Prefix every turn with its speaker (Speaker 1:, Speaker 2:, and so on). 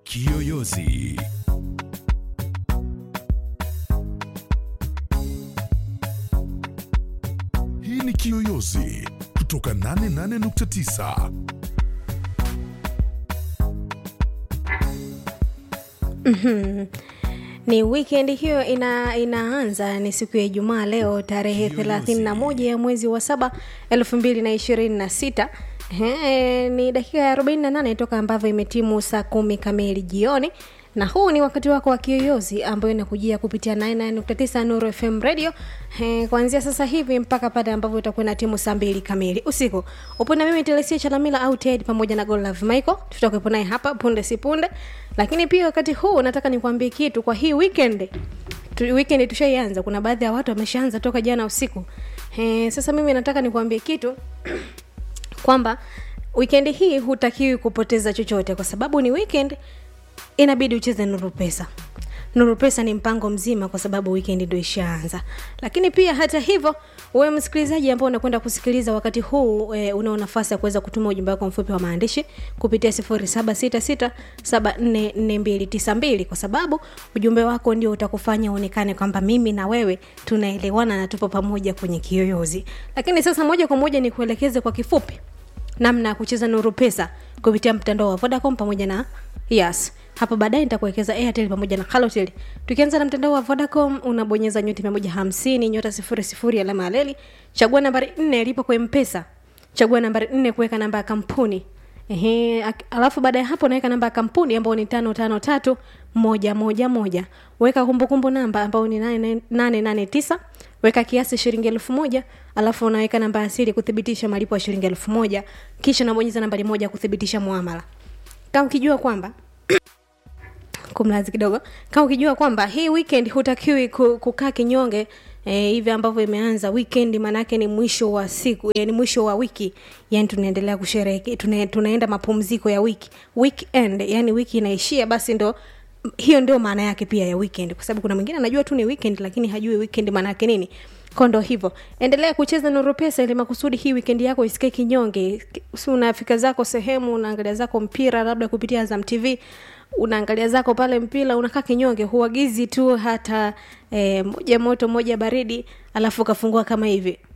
Speaker 1: Kiyoyozi. Hii ni Kiyoyozi kutoka 88.9.
Speaker 2: Ni weekend hiyo inaanza, ni siku ya Ijumaa leo tarehe 31 ya mwezi wa 7 2026. Ni dakika ya 48 toka ambavyo imetimu saa 10 kamili jioni, na huu ni wakati wako wa Kiyoyozi ambayo inakujia kupitia 99.9 Nuru FM Radio kuanzia sasa hivi mpaka pale ambapo itakuwa na timu saa 2 kamili usiku. Upo na mimi Telesia Chalamila au Ted pamoja na Godlove Michael, tutakuwa naye hapa punde si punde. Lakini pia wakati huu nataka nikwambie kitu kwa hii weekend tushaianza. Kuna baadhi ya watu wameshaanza toka jana usiku. Sasa mimi nataka nikwambie kitu kwamba weekend hii hutakiwi kupoteza chochote, kwa sababu ni weekend, inabidi ucheze Nuru Pesa. Nuru Pesa ni mpango mzima kwa sababu weekend ndio ishaanza. Lakini pia hata hivyo, wewe msikilizaji ambao unakwenda kusikiliza wakati huu, una nafasi ya kuweza kutuma ujumbe wako mfupi wa maandishi kupitia 0766744292, kwa sababu ujumbe wako ndio utakufanya uonekane kwamba mimi na wewe tunaelewana na tupo pamoja kwenye Kiyoyozi. Lakini sasa moja kwa moja ni kuelekeze kwa kifupi namna ya kucheza Nuru Pesa kupitia mtandao wa Vodacom pamoja na Yes. Hapo baadaye nitakuelekeza Airtel pamoja na Halotel. Tukianza na mtandao wa Vodacom, unabonyeza *150*00 alama ya reli, chagua nambari 4 lipo kwa M-Pesa. Chagua nambari 4 kuweka namba ya kampuni. Alafu baada ya hapo unaweka namba ya kampuni ambayo ni 553111. Weka kumbukumbu namba ambayo ni 889. Weka kiasi shilingi 1000, alafu unaweka namba ya siri kuthibitisha malipo ya shilingi 1000, kisha unabonyeza nambari 1 kuthibitisha muamala. Kama ukijua kwamba kumlazi kidogo, kama ukijua kwamba hii weekend hutakiwi kukaa kinyonge, hivi ambavyo imeanza weekend, maana yake ni mwisho wa siku, yani mwisho wa wiki, yani tunaendelea kusherehekea, tunaenda mapumziko ya wiki, weekend, yani wiki inaishia, basi ndo hiyo ndio maana yake pia ya weekend, kwa sababu kuna mwingine anajua tu ni weekend lakini hajui weekend maana yake nini. Kondo hivyo, endelea kucheza Nuru Pesa ili makusudi hii weekend yako isikae kinyonge. Unafika zako sehemu, unaangalia zako mpira labda kupitia Azam TV, unaangalia zako pale mpira, unakaa kinyonge, huagizi tu hata moja moto moja baridi, alafu kafungua kama hivi